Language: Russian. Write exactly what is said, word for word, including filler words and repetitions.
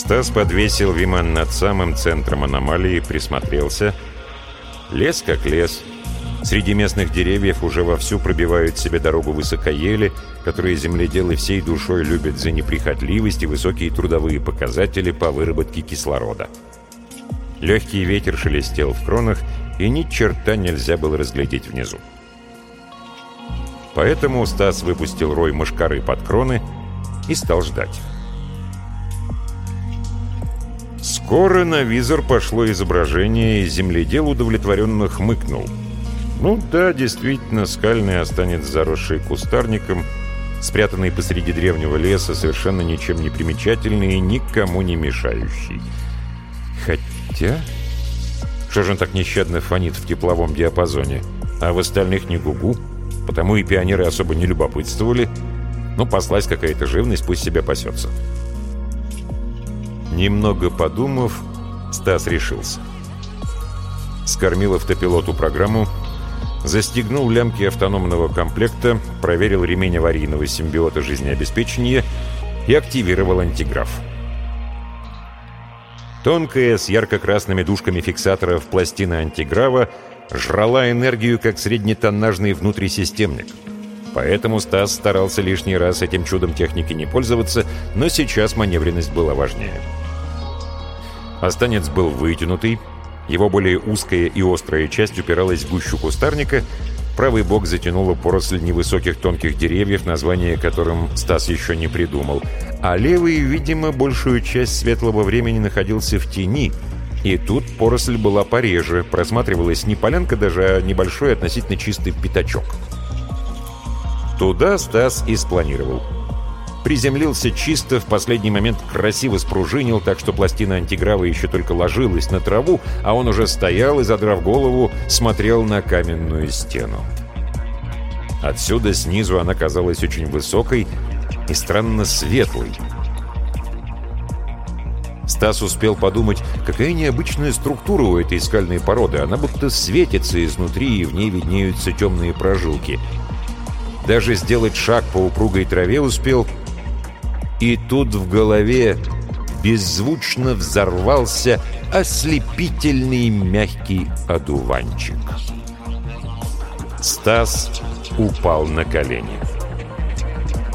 Стас подвесил Виман над самым центром аномалии и присмотрелся. Лес как лес. Среди местных деревьев уже вовсю пробивают себе дорогу высокоели, которые земледелы всей душой любят за неприхотливость и высокие трудовые показатели по выработке кислорода. Легкий ветер шелестел в кронах, и ни черта нельзя было разглядеть внизу. Поэтому Стас выпустил рой мошкары под кроны и стал ждать. Скоро на визор пошло изображение, и земледел удовлетворенно хмыкнул. Ну да, действительно, скальный останется заросший кустарником, спрятанный посреди древнего леса, совершенно ничем не примечательный и никому не мешающий. Хотя... Что же он так нещадно фонит в тепловом диапазоне? А в остальных не гугу, потому и пионеры особо не любопытствовали. Ну, паслась какая-то живность, пусть себя пасется. Немного подумав, Стас решился. Скормил автопилоту программу, застегнул лямки автономного комплекта, проверил ремень аварийного симбиота жизнеобеспечения и активировал антиграф. Тонкая, с ярко-красными дужками фиксаторов пластина антиграва жрала энергию, как среднетоннажный внутрисистемник. Поэтому Стас старался лишний раз этим чудом техники не пользоваться, но сейчас маневренность была важнее. Останец был вытянутый, его более узкая и острая часть упиралась в гущу кустарника, правый бок затянула поросль невысоких тонких деревьев, название которым Стас еще не придумал, а левый, видимо, большую часть светлого времени находился в тени, и тут поросль была пореже, просматривалась не полянка даже, а небольшой относительно чистый пятачок. Туда Стас и спланировал. Приземлился чисто, в последний момент красиво спружинил, так что пластина антиграва еще только ложилась на траву, а он уже стоял и, задрав голову, смотрел на каменную стену. Отсюда снизу она казалась очень высокой и странно светлой. Стас успел подумать, какая необычная структура у этой скальной породы. Она будто светится изнутри, и в ней виднеются темные прожилки. Даже сделать шаг по упругой траве успел. И тут в голове беззвучно взорвался ослепительный мягкий одуванчик. Стас упал на колени.